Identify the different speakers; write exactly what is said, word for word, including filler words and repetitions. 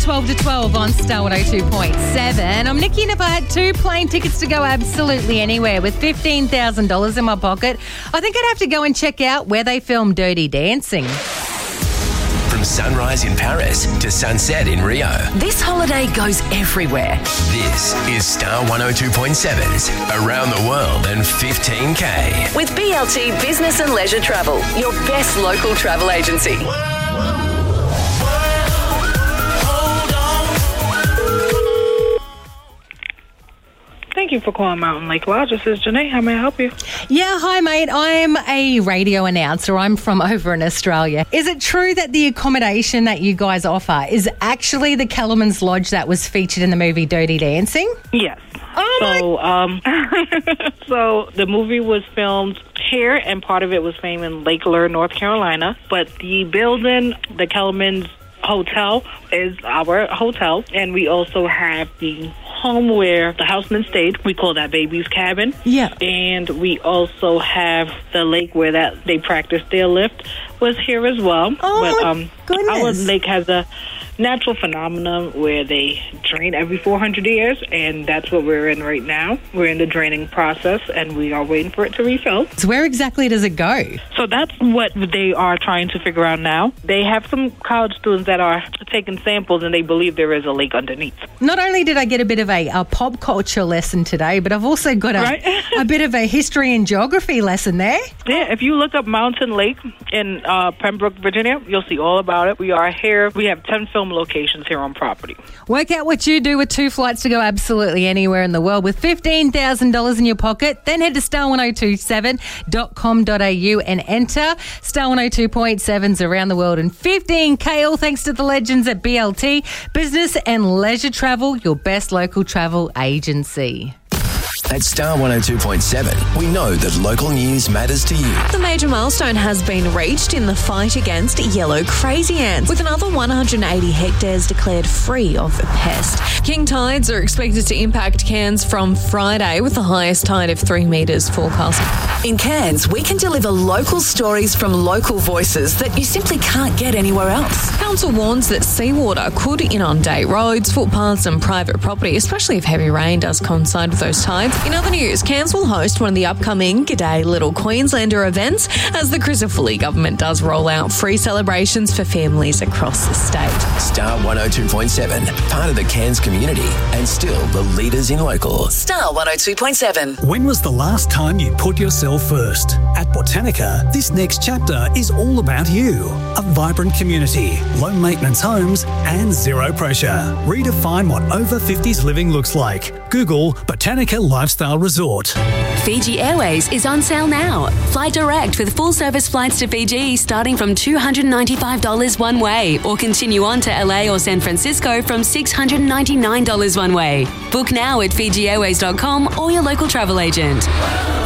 Speaker 1: twelve to twelve on Star one oh two point seven. I'm Nikki, and if I had two plane tickets to go absolutely anywhere with fifteen thousand dollars in my pocket, I think I'd have to go and check out where they filmed Dirty Dancing.
Speaker 2: From sunrise in Paris to sunset in Rio,
Speaker 3: This holiday goes everywhere.
Speaker 2: this is Star one oh two point seven's Around the World in fifteen K.
Speaker 3: With B L T Business and Leisure Travel, your best local travel agency.
Speaker 4: Thank you for calling Mountain Lake Lodge. This is Janae. How may I help you?
Speaker 1: Yeah, hi, mate. I'm a radio announcer. I'm from over in Australia. Is it true that the accommodation that you guys offer is actually the Kellerman's Lodge that was featured in the movie Dirty Dancing?
Speaker 4: Yes.
Speaker 1: Oh,
Speaker 4: so, um, so the movie was filmed here, and part of it was filmed in Lake Lure, North Carolina. But the building, the Kellerman's Hotel, is our hotel, and we also have the home where the houseman stayed. We call that baby's cabin.
Speaker 1: Yeah.
Speaker 4: And we also have the lake where that they practiced their lift was here as well.
Speaker 1: Oh,
Speaker 4: but
Speaker 1: my
Speaker 4: um
Speaker 1: goodness.
Speaker 4: our lake has a natural phenomenon where they drain every four hundred years, and that's what we're in right now. We're in the draining process, and we are waiting for it to refill.
Speaker 1: So where exactly does it go?
Speaker 4: So that's what they are trying to figure out now. They have some college students that are taking samples, and they believe there is a lake underneath.
Speaker 1: Not only did I get a bit of a, a pop culture lesson today, but I've also got a,
Speaker 4: Right.
Speaker 1: a bit of a history and geography lesson there.
Speaker 4: Yeah, if you look up Mountain Lake in uh, Pembroke, Virginia, you'll see all about it. We are here. We have ten film locations here on property.
Speaker 1: Work out what you do with two flights to go absolutely anywhere in the world with fifteen thousand dollars in your pocket. Then head to star one oh two seven dot com dot a u and enter Star one oh two point seven's Around the World in fifteen K, all thanks to the legends at B L T, Business and Leisure Travel, your best local travel agency.
Speaker 2: At Star one oh two point seven, we know that local news matters to you.
Speaker 5: The major milestone has been reached in the fight against yellow crazy ants, with another one hundred eighty hectares declared free of the pest. King tides are expected to impact Cairns from Friday, with the highest tide of three metres forecast.
Speaker 3: In Cairns, we can deliver local stories from local voices that you simply can't get anywhere else.
Speaker 5: Council warns that seawater could inundate roads, footpaths and private property, especially if heavy rain does coincide with those tides. In other news, Cairns will host one of the upcoming G'day Little Queenslander events as the Crisafully government does roll out free celebrations for families across the state.
Speaker 2: Star one oh two point seven, part of the Cairns community and still the leaders in local.
Speaker 3: Star one oh two point seven.
Speaker 6: When was the last time you put yourself first? At Botanica, this next chapter is all about you. A vibrant community, low maintenance homes, and zero pressure. Redefine what over fifties living looks like. Google Botanica Lifestyle Resort.
Speaker 7: Fiji Airways is on sale now. Fly direct with full service flights to Fiji starting from two hundred ninety-five dollars one way, or continue on to L A or San Francisco from six hundred ninety-nine dollars one way. Book now at fiji airways dot com or your local travel agent.